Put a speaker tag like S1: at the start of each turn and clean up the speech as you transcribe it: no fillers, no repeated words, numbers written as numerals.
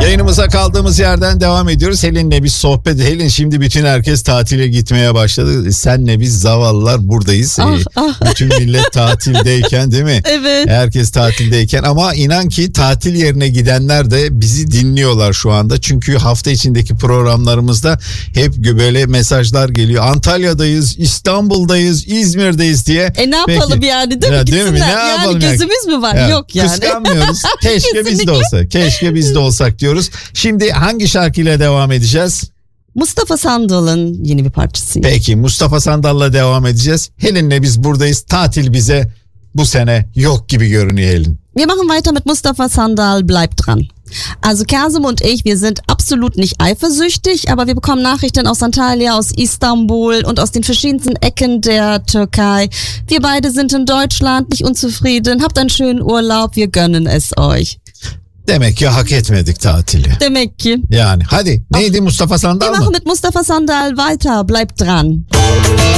S1: Yayınımıza kaldığımız yerden devam ediyoruz. Helin'le bir sohbet. Helin, şimdi bütün herkes tatile gitmeye başladı. Senle biz zavallılar buradayız. Bütün millet tatildeyken, değil mi?
S2: Evet.
S1: Herkes tatildeyken, ama inan ki tatil yerine gidenler de bizi dinliyorlar şu anda. Çünkü hafta içindeki programlarımızda hep böyle mesajlar geliyor. Antalya'dayız, İstanbul'dayız, İzmir'deyiz diye.
S2: Ne yapalım yani, değil mi?
S1: Değil mi? Ne
S2: Yani
S1: yapalım
S2: gözümüz mü var? Yok yani.
S1: Kıskanmıyoruz. Keşke biz de olsa. Keşke biz de olsak diyoruz. Şimdi hangi şarkıyla devam edeceğiz?
S2: Mustafa Sandal'ın yeni bir parçası.
S1: Peki, Mustafa Sandal'la devam edeceğiz. Helin'le biz buradayız. Tatil bize bu sene yok gibi görünüyor Helin.
S2: Wir machen weiter mit Mustafa Sandal, bleibt dran. Also Kazım und ich, wir sind absolut nicht eifersüchtig, aber wir bekommen Nachrichten aus Antalya, aus Istanbul und aus den verschiedensten Ecken der Türkei. Wir beide sind in Deutschland nicht unzufrieden. Habt einen schönen Urlaub, wir gönnen es euch.
S1: Demek ki hak etmedik tatili.
S2: Demek ki.
S1: Yani hadi, neydi, Mustafa Sandal
S2: Wir
S1: mı?
S2: machen mit Mustafa Sandal weiter, bleibt dran.